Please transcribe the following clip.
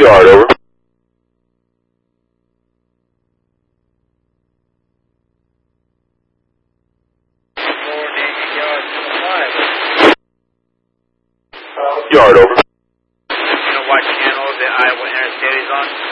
Yard, over. Yard, over. You know what channel the Iowa Interstate is on?